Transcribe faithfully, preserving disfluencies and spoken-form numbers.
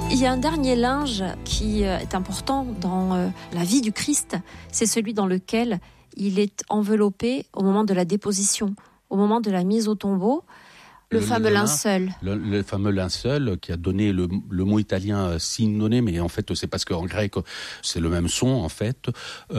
Il y a un dernier linge qui est important dans la vie du Christ, c'est celui dans lequel il est enveloppé au moment de la déposition, au moment de la mise au tombeau. Le, le fameux linceul. Le, le fameux linceul qui a donné le, le mot italien synone, mais en fait c'est parce qu'en grec c'est le même son en fait.